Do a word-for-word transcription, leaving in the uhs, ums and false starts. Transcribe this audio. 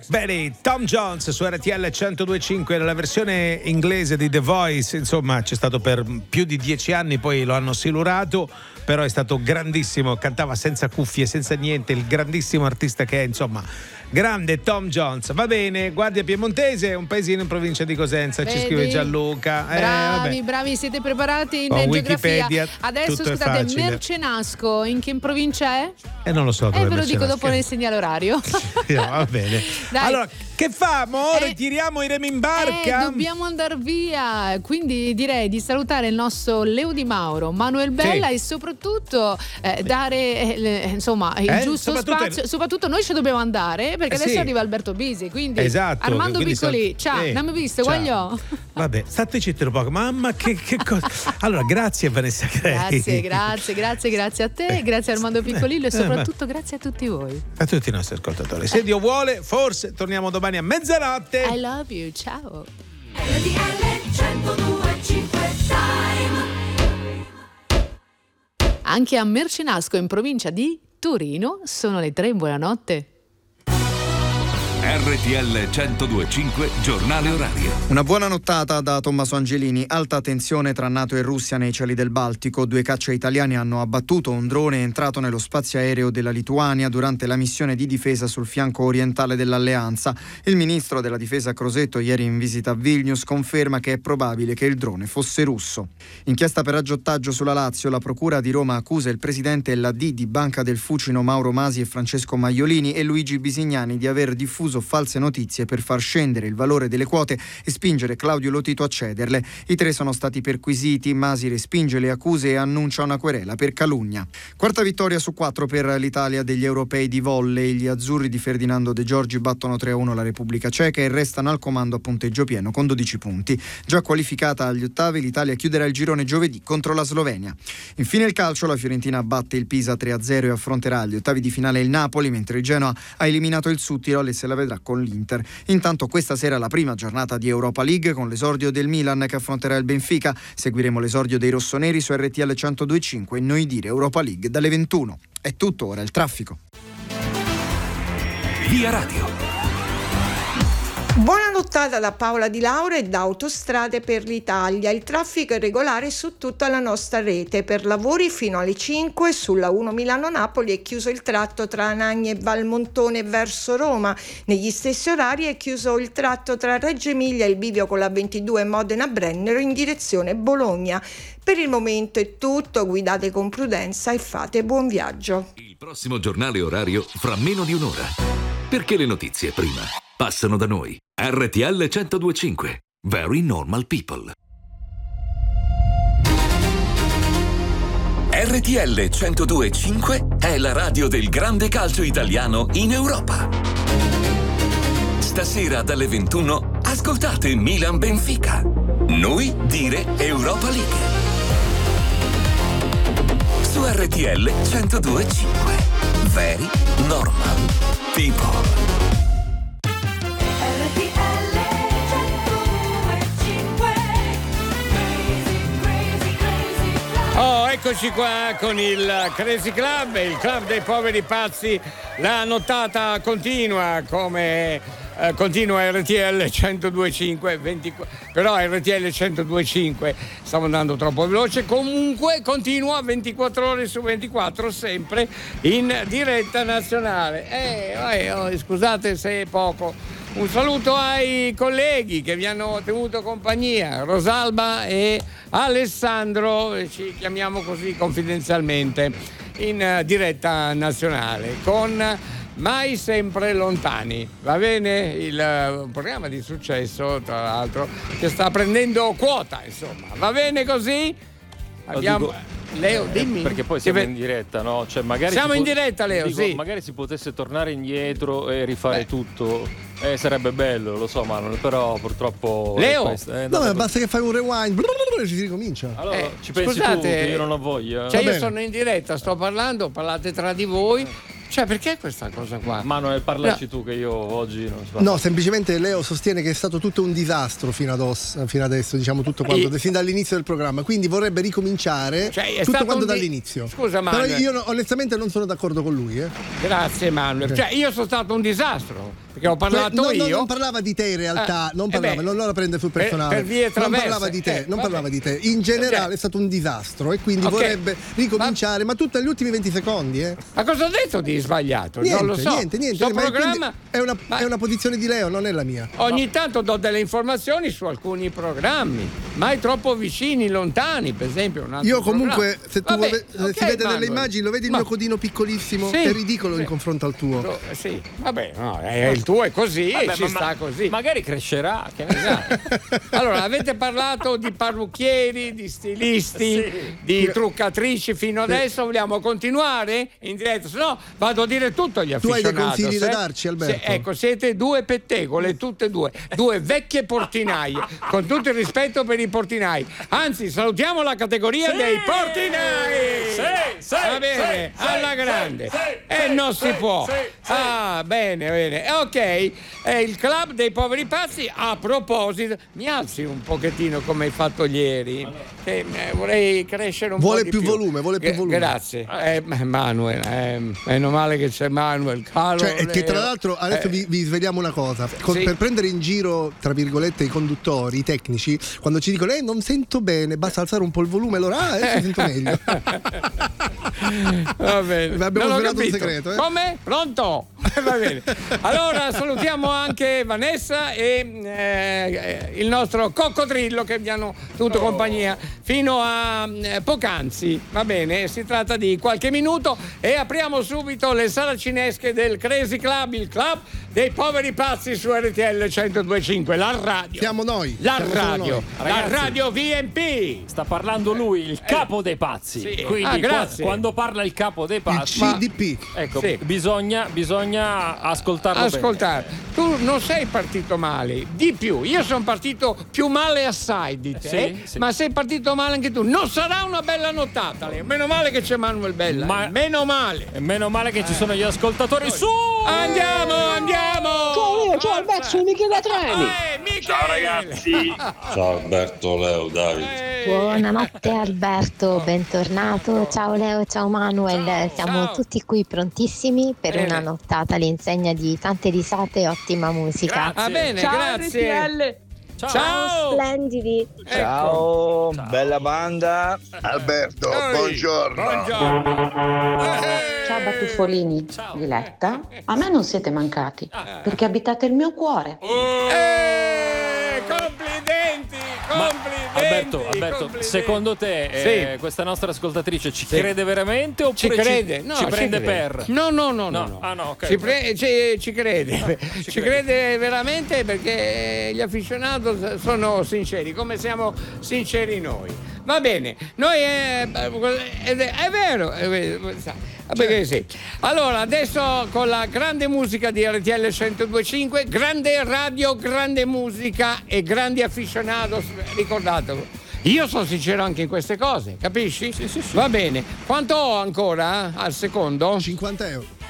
Bene, Tom Jones su R T L centodue e cinque nella versione inglese di The Voice, insomma c'è stato per più di dieci anni, poi lo hanno silurato, però è stato grandissimo, cantava senza cuffie, senza niente, il grandissimo artista che è, insomma, grande Tom Jones. Va bene, Guardia Piemontese, un paesino in provincia di Cosenza. Vedi? Ci scrive Gianluca. Bravi, eh, bravi, siete preparati in Con geografia. Wikipedia, adesso scusate, Mercenasco in che provincia è? Eh non lo so. E eh, ve lo dico dopo nel segnale orario. Va bene. Dai. Allora, che famo? Eh, Ritiriamo i remi in barca? Eh, dobbiamo andare via. Quindi direi di salutare il nostro Leo Di Mauro, Manuel Bella, sì, e soprattutto eh, dare eh, insomma il eh, giusto soprattutto spazio. Soprattutto noi ci dobbiamo andare perché eh, adesso sì, arriva Alberto Bisi. Quindi esatto, Armando quindi Piccoli, sal- ciao, eh, non mi visto, ciao. guagliò. Vabbè, state zitto un po'. Mamma, che, che cosa. Allora, grazie Vanessa Grey. Grazie, grazie, grazie, grazie a te, grazie a Armando Piccolillo e soprattutto grazie a tutti voi. A tutti i nostri ascoltatori. Se Dio vuole, forse torniamo domani a mezzanotte. I love you, ciao. Anche a Mercenasco in provincia di Torino sono le tre, buonanotte. R T L centodue e cinque giornale orario. Una buona nottata da Tommaso Angelini. Alta tensione tra NATO e Russia nei cieli del Baltico. Due caccia italiani hanno abbattuto un drone entrato nello spazio aereo della Lituania durante la missione di difesa sul fianco orientale dell'alleanza. Il ministro della difesa Crosetto, ieri in visita a Vilnius, conferma che è probabile che il drone fosse russo. Inchiesta per aggiottaggio sulla Lazio. La procura di Roma accusa il presidente e l'A D di Banca del Fucino Mauro Masi e Francesco Maiolini e Luigi Bisignani di aver diffuso false notizie per far scendere il valore delle quote e spingere Claudio Lotito a cederle. I tre sono stati perquisiti, Masi respinge le accuse e annuncia una querela per calunnia. Quarta vittoria su quattro per l'Italia degli europei di volley. Gli azzurri di Ferdinando De Giorgi battono tre a uno la Repubblica Ceca e restano al comando a punteggio pieno con dodici punti. Già qualificata agli ottavi, l'Italia chiuderà il girone giovedì contro la Slovenia. Infine il calcio, la Fiorentina batte il Pisa tre a zero e affronterà agli ottavi di finale il Napoli, mentre il Genoa ha eliminato il Südtirol e se la vedrà con l'Inter. Intanto questa sera la prima giornata di Europa League con l'esordio del Milan che affronterà il Benfica. Seguiremo l'esordio dei rossoneri su R T L centodue e cinque e Noi Dire Europa League dalle ventuno. È tutto, ora il traffico. Via Radio. Buona nottata da Paola Di Laura e da Autostrade per l'Italia. Il traffico è regolare su tutta la nostra rete. Per lavori fino alle cinque sulla uno Milano-Napoli è chiuso il tratto tra Anagni e Valmontone verso Roma. Negli stessi orari è chiuso il tratto tra Reggio Emilia e il bivio con la ventidue Modena-Brennero in direzione Bologna. Per il momento è tutto, guidate con prudenza e fate buon viaggio. Il prossimo giornale orario fra meno di un'ora. Perché le notizie prima passano da noi. R T L centodue e cinque. Very normal people. R T L centodue e cinque è la radio del grande calcio italiano in Europa. Stasera dalle ventuno ascoltate Milan Benfica. Noi dire Europa League. Su R T L centodue e cinque. Very normal people. Oh, eccoci qua con il Crazy Club, il club dei poveri pazzi. La nottata continua come eh, continua R T L centodue e cinque, ventiquattro, però R T L centodue e cinque stiamo andando troppo veloce. Comunque continua ventiquattro ore su ventiquattro, sempre in diretta nazionale. Eh, eh oh, scusate se è poco. Un saluto ai colleghi che vi hanno tenuto compagnia, Rosalba e Alessandro, ci chiamiamo così confidenzialmente, in diretta nazionale con Mai Sempre Lontani. Va bene? Il un programma di successo, tra l'altro, che sta prendendo quota, insomma. Va bene così? Abbiamo... Dico... Leo, dimmi. Perché poi siamo in diretta, no? Cioè magari siamo in po- diretta, Leo, dico, sì. Magari si potesse tornare indietro e rifare Beh. tutto, eh, sarebbe bello, lo so, Manuel, però purtroppo... Leo! Questo, eh, no, no, basta che fai un rewind e ci ricomincia. Allora, Eh, ci pensi scusate, tu che io non ho voglia? Cioè, Va io bene. sono in diretta, sto parlando, parlate tra di voi. Cioè, perché questa cosa qua? Manuel, parlaci No. tu che io oggi non so. No, semplicemente Leo sostiene che è stato tutto un disastro fino, ados- fino adesso, diciamo tutto quanto, E- fin dall'inizio del programma, quindi vorrebbe ricominciare Cioè, è tutto stato quanto un di- dall'inizio. Scusa, Però Manuel. io no- onestamente non sono d'accordo con lui, eh. Grazie, Manuel. Ok. Cioè, io sono stato un disastro. perché ho parlato no, io. No, non parlava di te in realtà, eh, non parlava, eh beh, non la prende sul personale. Per, per vie non traverse. parlava di te, eh, non vabbè. parlava di te. In generale okay. è stato un disastro e quindi okay. vorrebbe ricominciare, ma, ma tutto negli ultimi venti secondi, eh. Ma cosa ho detto di sbagliato? Niente, non lo so. niente, niente. Sto ma programma è una, ma... è una posizione di Leo, non è la mia. Ogni no. tanto do delle informazioni su alcuni programmi, mai troppo vicini, lontani, per esempio. Un altro Io comunque, programma. se tu Vabbè, vuoi, okay, si vede Manuel. nelle immagini, lo vedi il ma... mio codino piccolissimo, sì, è ridicolo sì. in confronto al tuo. No, sì, vabbè, no, è, il tuo è così, vabbè, ci ma, sta così. Magari crescerà, che ne sai. Allora, avete parlato di parrucchieri, di stilisti, sì. di truccatrici fino sì. adesso, vogliamo continuare in diretta? Se no vado a dire tutto agli afficionados. Tu hai dei consigli eh? da darci, Alberto? Se, ecco, siete due pettegole, tutte e due, due vecchie portinaie, con tutto il rispetto per i portinai. Anzi, salutiamo la categoria sì. dei portinai! Sì, sì, Va bene, sì, alla sì, grande. Sì, e sì, non si sì, può. Sì, sì. Ah, bene, bene. Ok, eh, il club dei poveri pazzi, a proposito, mi alzi un pochettino come hai fatto ieri. Che, eh, vorrei crescere un vuole po' di più più. volume, vuole più G- volume. Grazie. Eh, Manuel, eh, meno male che c'è Manuel. Calo, cioè, che tra l'altro adesso eh, vi, vi svegliamo una cosa. Con, sì. Per prendere in giro, tra virgolette, i conduttori, i tecnici, quando ci dicono eh non sento bene, basta alzare un po' il volume, allora ah, adesso sento meglio. Va bene. Abbiamo svelato un segreto. Eh? Come? Pronto? Va bene. Allora salutiamo anche Vanessa e eh, il nostro coccodrillo che mi hanno tenuto oh. compagnia fino a eh, poc'anzi. Va bene, si tratta di qualche minuto e apriamo subito le saracinesche del Crazy Club, il club dei poveri pazzi su R T L centodue e cinque, la radio. Siamo noi. La Siamo radio. noi. La Ragazzi, radio V M P. Sta parlando lui, il capo dei pazzi. Sì. Quindi Ah, grazie. quando parla il capo dei pazzi, il C D P. ecco, Sì. bisogna, bisogna ascoltarlo Ascoltare, tu non sei partito male, di più, io sono partito più male assai di te, Sì, sì. ma sei partito male anche tu. Non sarà una bella nottata, Leo. Meno male che c'è Manuel Bella, Ma- eh. meno male. bene. Meno male che ci sono gli ascoltatori. Su! Andiamo, andiamo. Ciao Leo, ciao Alberto, sono Michele Treni. Eh, Michele. Ciao ragazzi. Ciao Alberto, Leo, Davide. Eh, Buonanotte Alberto, bentornato. Ciao Leo, ciao Manuel. Ciao, Siamo ciao. tutti qui prontissimi per Bene. una nottata all'insegna di tante risate e ottima musica. Va bene, Ciao grazie. R T L. Ciao. Ciao. Splendidi. Ecco. Ciao, Ciao. bella banda. Alberto, Ehi, buongiorno. Buongiorno. Eh. Ciao Batuffolini, Ciao. Diletta. A me non siete mancati, perché abitate il mio cuore. Eh, complimenti, Ma complimenti. Alberto, Alberto, complimenti. secondo te eh, Sì. questa nostra ascoltatrice ci Sì. crede veramente Ci oppure crede, ci, no, ci prende crede. per? No, no, no, no. No. no. Ah, no, ok. Ci, pre- ci- ci crede, ci, ci crede veramente perché gli afficionados sono sinceri, come siamo sinceri noi. Va bene, noi è, è, è vero, è vero, sa, perché sì. Allora, adesso con la grande musica di R T L centodue e cinque, grande radio, grande musica e grandi afficionados, ricordatelo. Io sono sincero anche in queste cose, capisci? Sì, sì, sì. Va bene. Quanto ho ancora al secondo? cinquanta euro.